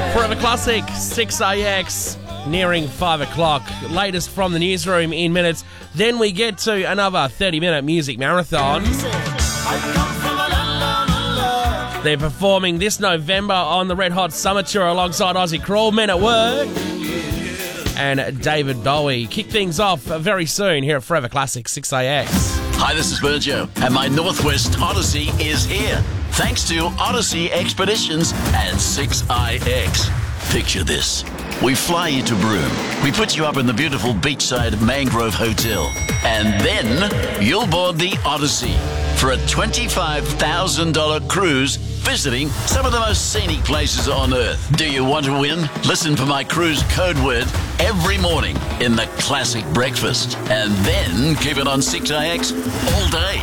Forever Classic, 6AX, nearing 5 o'clock. Latest from the newsroom in minutes. Then we get to another 30-minute music marathon. They're performing this November on the Red Hot Summer Tour alongside Ozzy Crawl, Men at Work, and David Bowie. Kick things off very soon here at Forever Classic, 6AX. Hi, this is Virgil, and my Northwest Odyssey is here. Thanks to Odyssey Expeditions and 6IX. Picture this. We fly you to Broome. We put you up in the beautiful beachside Mangrove Hotel. And then you'll board the Odyssey for a $25,000 cruise visiting some of the most scenic places on Earth. Do you want to win? Listen for my cruise code word every morning in the Classic Breakfast. And then keep it on 6IX all day.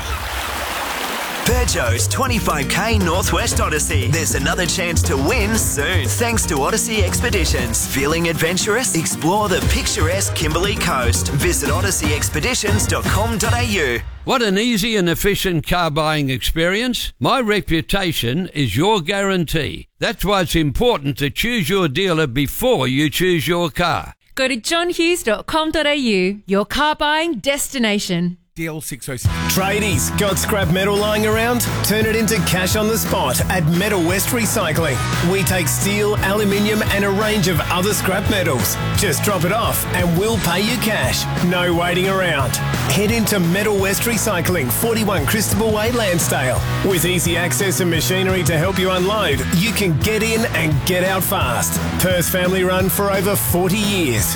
Peugeot's 25k Northwest Odyssey. There's another chance to win soon. Thanks to Odyssey Expeditions. Feeling adventurous? Explore the picturesque Kimberley Coast. Visit odysseyexpeditions.com.au. What an easy and efficient car buying experience. My reputation is your guarantee. That's why it's important to choose your dealer before you choose your car. Go to johnhughes.com.au, your car buying destination. DL606. Tradies, got scrap metal lying around? Turn it into cash on the spot at Metal West Recycling. We take steel, aluminium and a range of other scrap metals. Just drop it off and we'll pay you cash. No waiting around. Head into Metal West Recycling, 41 Christabel Way, Lansdale. With easy access and machinery to help you unload, you can get in and get out fast. Perth family run for over 40 years.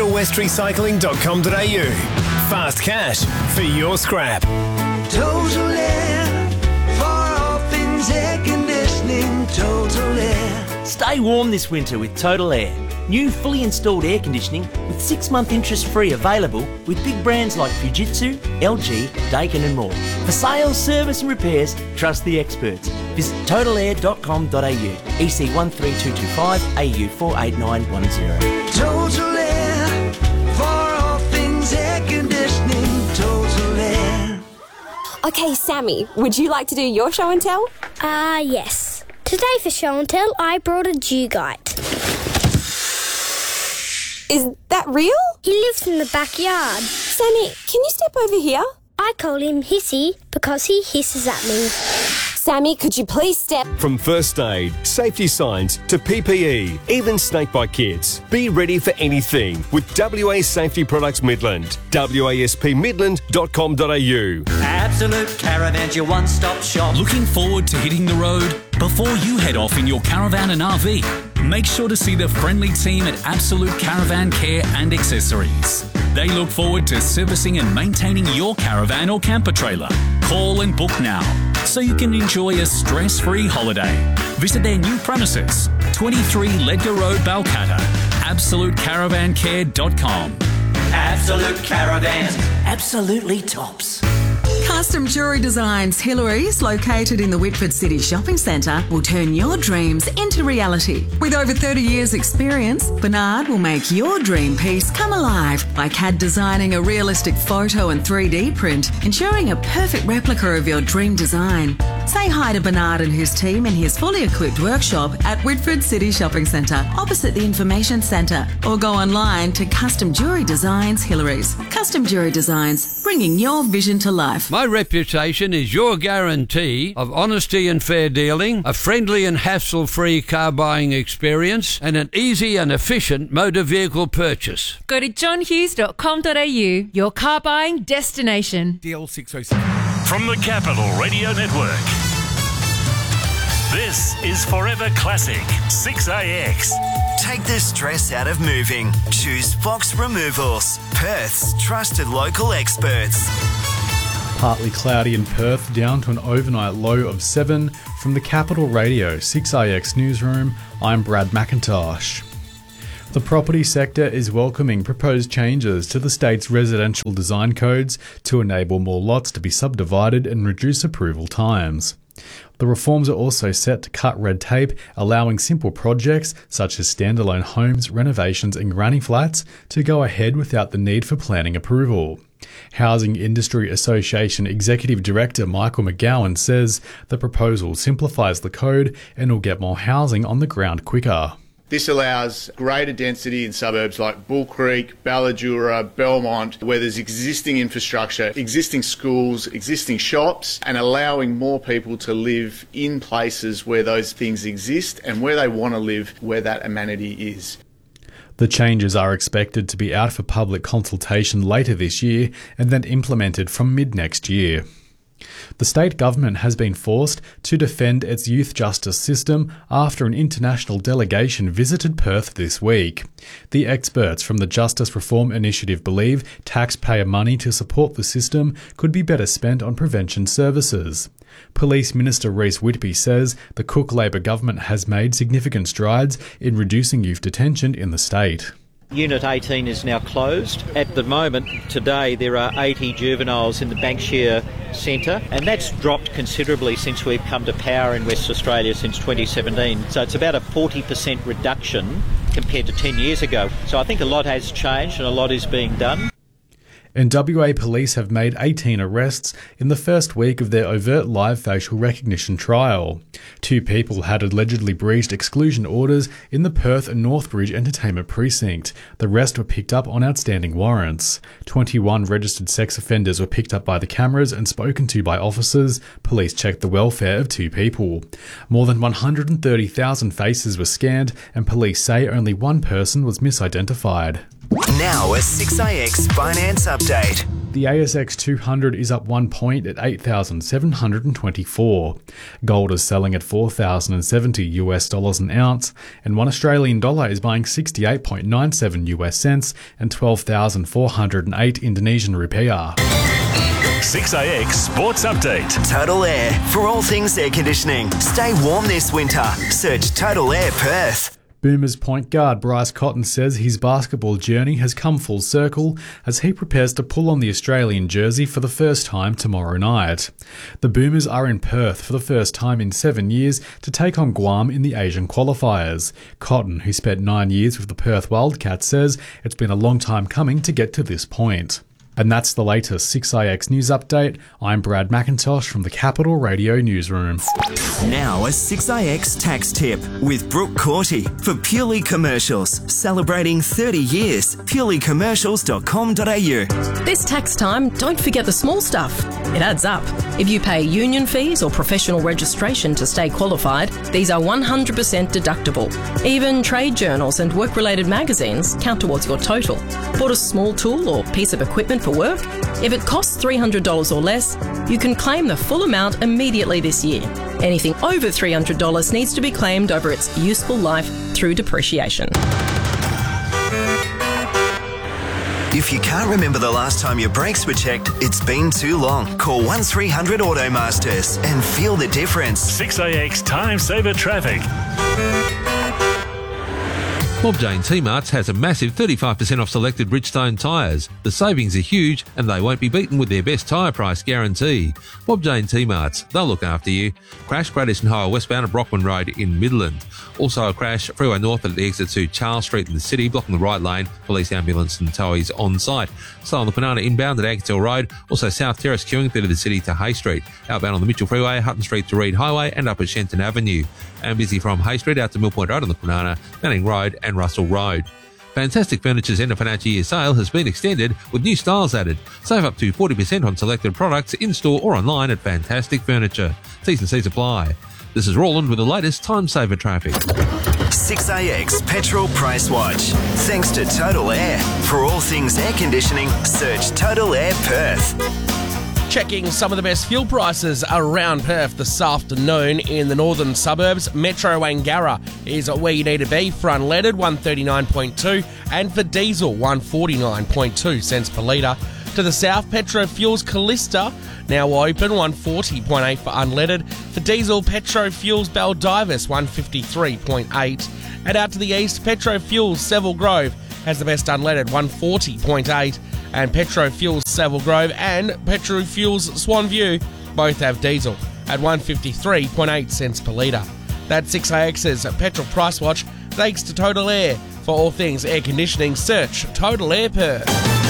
metalwestrecycling.com.au. Fast cash for your scrap. Total Air, for all things air conditioning, Total Air. Stay warm this winter with Total Air. New fully installed air conditioning with 6-month interest-free available with big brands like Fujitsu, LG, Daikin and more. For sales, service and repairs, trust the experts. Visit totalair.com.au, EC 13225, AU 48910. Total Air, for all things air conditioning, Total Air. Okay, Sammy, would you like to do your show and tell? Yes. Today for show and tell, I brought a dugite. Is that real? He lives in the backyard. Sammy, can you step over here? I call him Hissy because he hisses at me. Sammy, could you please step... From first aid, safety signs to PPE, even snakebite kits. Be ready for anything with WA Safety Products Midland. waspmidland.com.au. Absolute Caravans, your one-stop shop. Looking forward to hitting the road? Before you head off in your caravan and RV, make sure to see the friendly team at Absolute Caravan Care and Accessories. They look forward to servicing and maintaining your caravan or camper trailer. Call and book now so you can enjoy a stress-free holiday. Visit their new premises, 23 Ledger Road, Balcatta. AbsoluteCaravanCare.com. Absolute Caravans, absolutely tops. Custom Jewellery Designs Hillary's, located in the Whitford City Shopping Centre, will turn your dreams into reality. With over 30 years' experience, Bernard will make your dream piece come alive by CAD designing a realistic photo and 3D print, ensuring a perfect replica of your dream design. Say hi to Bernard and his team in his fully equipped workshop at Whitford City Shopping Centre, opposite the Information Centre, or go online to Custom Jewellery Designs Hillary's. Custom Jewellery Designs, bringing your vision to life. My reputation is your guarantee of honesty and fair dealing, a friendly and hassle-free car buying experience, and an easy and efficient motor vehicle purchase. Go to johnhughes.com.au, your car buying destination. DL606. From the Capital Radio Network, this is Forever Classic 6AX. Take the stress out of moving. Choose Fox Removals, Perth's trusted local experts. Partly cloudy in Perth, down to an overnight low of 7. From the Capital Radio 6IX Newsroom, I'm Brad McIntosh. The property sector is welcoming proposed changes to the state's residential design codes to enable more lots to be subdivided and reduce approval times. The reforms are also set to cut red tape, allowing simple projects such as standalone homes, renovations and granny flats to go ahead without the need for planning approval. Housing Industry Association Executive Director Michael McGowan says the proposal simplifies the code and will get more housing on the ground quicker. This allows greater density in suburbs like Bull Creek, Balladura, Belmont, where there's existing infrastructure, existing schools, existing shops, and allowing more people to live in places where those things exist and where they want to live, where that amenity is. The changes are expected to be out for public consultation later this year and then implemented from mid-next year. The state government has been forced to defend its youth justice system after an international delegation visited Perth this week. The experts from the Justice Reform Initiative believe taxpayer money to support the system could be better spent on prevention services. Police Minister Rhys Whitby says the Cook Labor government has made significant strides in reducing youth detention in the state. Unit 18 is now closed. At the moment, today, there are 80 juveniles in the Banksia Centre, and that's dropped considerably since we've come to power in West Australia since 2017. So it's about a 40% reduction compared to 10 years ago. So I think a lot has changed and a lot is being done. And WA police have made 18 arrests in the first week of their overt live facial recognition trial. 2 people had allegedly breached exclusion orders in the Perth and Northbridge Entertainment Precinct. The rest were picked up on outstanding warrants. 21 registered sex offenders were picked up by the cameras and spoken to by officers. Police checked the welfare of 2 people. More than 130,000 faces were scanned, and police say only 1 person was misidentified. Now a 6IX finance update. The ASX 200 is up 1 point at 8,724. Gold is selling at $4,070 an ounce, and 1 Australian dollar is buying 68.97 US cents and 12,408 Indonesian rupiah. 6AX Sports Update. Total Air. For all things air conditioning, stay warm this winter. Search Total Air Perth. Boomers point guard Bryce Cotton says his basketball journey has come full circle as he prepares to pull on the Australian jersey for the first time tomorrow night. The Boomers are in Perth for the first time in 7 years to take on Guam in the Asian qualifiers. Cotton, who spent 9 years with the Perth Wildcats, says it's been a long time coming to get to this point. And that's the latest 6IX News Update. I'm Brad McIntosh from the Capital Radio Newsroom. Now a 6IX tax tip with Brooke Corty for Purely Commercials. Celebrating 30 years. purelycommercials.com.au. This tax time, don't forget the small stuff. It adds up. If you pay union fees or professional registration to stay qualified, these are 100% deductible. Even trade journals and work-related magazines count towards your total. Bought a small tool or piece of equipment for work? If it costs $300 or less, you can claim the full amount immediately this year. Anything over $300 needs to be claimed over its useful life through depreciation. If you can't remember the last time your brakes were checked, it's been too long. Call 1300 Automasters and feel the difference. 6AX Time Saver Traffic. Bob Jane T-Marts has a massive 35% off selected Bridgestone tyres. The savings are huge and they won't be beaten with their best tyre price guarantee. Bob Jane T-Marts, they'll look after you. Crash Gradiston Highway westbound at Brockman Road in Midland. Also a crash freeway north at the exit to Charles Street in the city, blocking the right lane. Police, ambulance and towies on site. So on the Kwinana inbound at Agatil Road. Also South Terrace queuing through to the city to Hay Street. Outbound on the Mitchell Freeway, Hutton Street to Reed Highway and up at Shenton Avenue. And busy from Hay Street out to Mill Point Road on the Kwinana, Manning Road and Russell Road. Fantastic Furniture's end of financial year sale has been extended with new styles added. Save up to 40% on selected products in-store or online at Fantastic Furniture. T's and C's apply. This is Roland with the latest Time Saver traffic. 6AX Petrol Price Watch. Thanks to Total Air. For all things air conditioning, search Total Air Perth. Checking some of the best fuel prices around Perth this afternoon in the northern suburbs. Metro Wangara is where you need to be for unleaded, 139.2, and for diesel, 149.2 cents per litre. To the south, Petro Fuels Callista now open, 140.8 for unleaded. For diesel, Petro Fuels Baldivis, 153.8. And out to the east, Petro Fuels Seville Grove has the best unleaded, 140.8. And Petro Fuels Savile Grove and Petro Fuels Swan View both have diesel at 153.8 cents per litre. That's 6AX's Petrol Price Watch. Thanks to Total Air. For all things air conditioning, search Total Air Perth.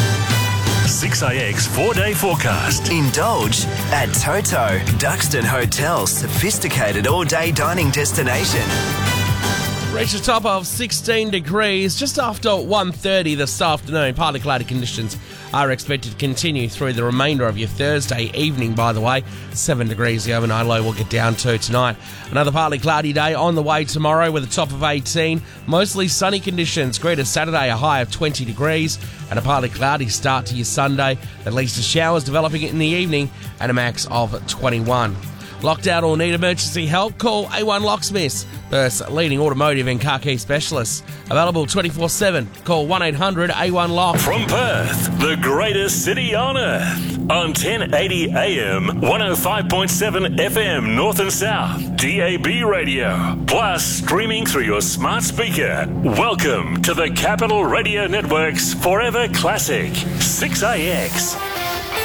6AX 4-day forecast. Indulge at Toto, Duxton Hotel, sophisticated all-day dining destination. Reach a top of 16 degrees just after 1:30 this afternoon. Partly cloudy conditions are expected to continue through the remainder of your Thursday evening, by the way. 7 degrees the overnight low will get down to tonight. Another partly cloudy day on the way tomorrow with a top of 18. Mostly sunny conditions. Greater Saturday, a high of 20 degrees. And a partly cloudy start to your Sunday. At least a showers developing in the evening and a max of 21. Locked out or need emergency help? Call A1 Locksmiths, Perth's leading automotive and car key specialists. Available 24/7. Call 1-800-A1-LOCK. From Perth, the greatest city on earth. On 1080 AM, 105.7 FM North and South, DAB radio. Plus streaming through your smart speaker. Welcome to the Capital Radio Network's Forever Classic, 6AX.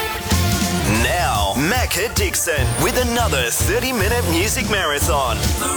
Now, Macca Dixon with another 30-minute music marathon.